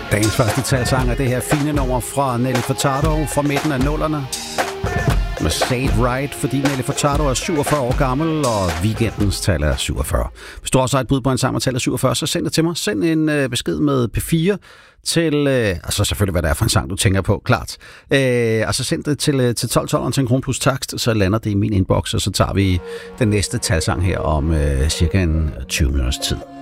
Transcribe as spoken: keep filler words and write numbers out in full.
Dagens første talsang er det her fine nummer fra Nelly Furtado fra midten af nullerne. Med Say It Right, fordi Nelly Furtado er syvogfyrre år gammel, og weekendens tal er syvogfyrre. Hvis du også har et bud på en sang, der taler syvogfyrre, så send det til mig. Send en øh, besked med P fire til, øh, altså selvfølgelig hvad det er for en sang, du tænker på, klart. Øh, og så send det til, øh, til tolv tolv til en krone plus takst, så lander det i min inbox, og så tager vi den næste talsang her om øh, cirka en tyve minutters tid.